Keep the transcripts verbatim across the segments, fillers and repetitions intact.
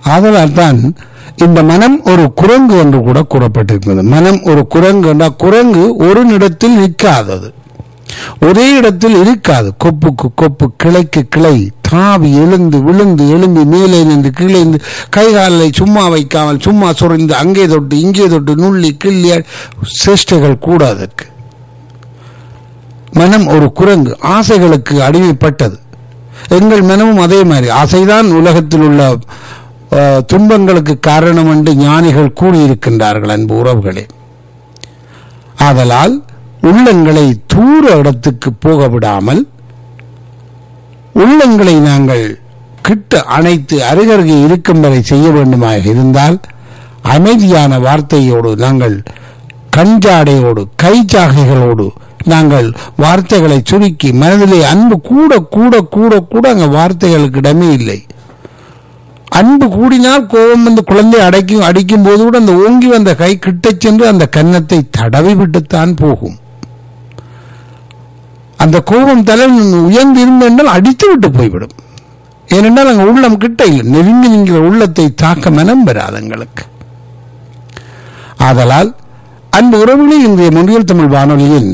ஆதலால் தான் இந்த மனம் ஒரு குரங்கு என்று கூட கூறப்பட்டிருக்கிறது. மனம் ஒரு குரங்கு என்றால் குரங்கு ஒரு இடத்தில் நிற்காதது, ஒரே இடத்தில் இருக்காது. கொப்புக்கு கொப்பு, கிளைக்கு கிளை தாவி எழுந்து விழுந்து எழுந்து மேலே நின்று கீழே இருந்து கைகாலை சும்மா வைக்காமல் சும்மா சுரைந்து அங்கே தொட்டு இங்கே தொட்டு நுள்ளி கிள்ளி சேஷ்டைகள் கூட. அதற்கு மனம் ஒரு குரங்கு, ஆசைகளுக்கு அடிமைப்பட்டது. எங்கள் மனமும் அதே மாதிரி. ஆசைதான் உலகத்தில் உள்ள துன்பங்களுக்கு காரணம் என்று ஞானிகள் கூறியிருக்கின்றார்கள் அன்பு உறவுகளே. ஆதலால் உள்ளங்களை தூர இடத்துக்கு போக விடாமல் உள்ளங்களை நாங்கள் கிட்ட அணைத்து அருகருகே இருக்கும் வரை செய்ய வேண்டுமாக இருந்தால் அமைதியான வார்த்தையோடு, நாங்கள் கஞ்சாடையோடு கைச்சாகைகளோடு நாங்கள் வார்த்தைகளை சுருக்கி மனதிலே அன்பு கூட கூட கூட கூட அங்க வார்த்தைகளுக்கு இடமே இல்லை. அன்பு கூடினால் கோபம் வந்து குழந்தை அடைக்கும் அடிக்கும் போது கூட அந்த ஓங்கி வந்த கை கிட்ட சென்று அந்த கன்னத்தை தடவி விட்டுத்தான் போகும். அந்த கோபம் தலை உயர்ந்து இருந்தென்றால் அடித்து விட்டு போய்விடும். ஏனென்றால் அங்கே உள்ளம் கிட்ட இல்லை. நெருங்கி நீங்கிற உள்ளத்தை தாக்க மனம் பெறாதங்களுக்கு. ஆதலால் அன்பு உறவுகளை இன்றைய மொழியல் தமிழ் வானொலியின்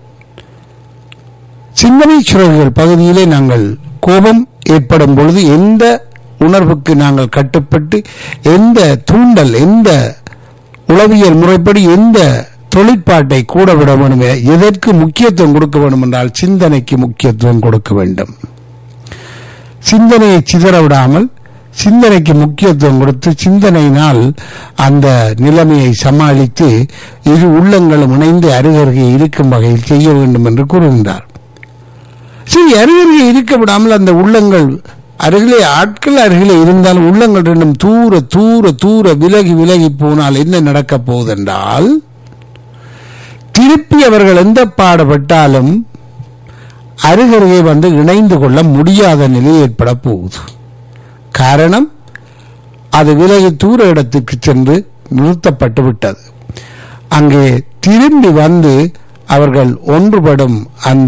சிந்தனை சுரல்கள் பகுதியிலே நாங்கள் கோபம் ஏற்படும் பொழுது எந்த உணர்வுக்கு நாங்கள் கட்டுப்பட்டு எந்த தூண்டல், எந்த உளவியல் முறைப்படி எந்த தொழிற்பாட்டை கூட விட வேண்டும், எதற்கு முக்கியத்துவம் கொடுக்க வேண்டும் என்றால் சிந்தனைக்கு முக்கியத்துவம் கொடுக்க வேண்டும். சிந்தனையை சிதற விடாமல் சிந்தனைக்கு முக்கியத்துவம் கொடுத்து சிந்தனையினால் அந்த நிலைமையை சமாளித்து இரு உள்ளங்களும் இணைந்து அருகருகே இருக்கும் வகையில் செய்ய வேண்டும் என்று கூறுகின்றார். சரி, அருகருகே இருக்க விடாமல் அந்த உள்ளங்கள் அருகிலே ஆட்கள் அருகிலே இருந்தாலும் உள்ளங்கள் ரெண்டும் தூர தூர தூர விலகி விலகி போனால் என்ன நடக்கப் போவதென்றால் திருப்பி அவர்கள் எந்த பாடுபட்டாலும் அருகருகே வந்து இணைந்து கொள்ள முடியாத நிலை ஏற்பட போகுது. காரணம், அது விலகி தூர இடத்துக்கு சென்று நிறுத்தப்பட்டு விட்டது. அங்கே திரும்பி வந்து அவர்கள் ஒன்றுபடும் அந்த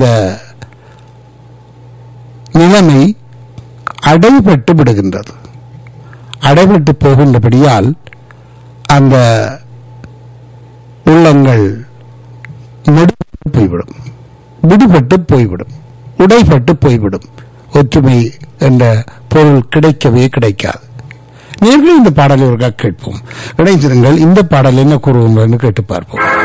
நிலைமை அடைபட்டு விடுகின்றது. அடைபட்டு போகின்றபடியால் அந்த உள்ளங்கள் போய்விடும், விடுபட்டு போய்விடும், உடைபட்டு போய்விடும். ஒற்றுமை என்ற பொருள் கிடைக்கவே கிடைக்காது. நேர்களை இந்த பாடலை ஒரு கேட்போம். இணைந்திருங்கள். இந்த பாடல் என்ன கூறுவோம் என்று கேட்டு பார்ப்போம்.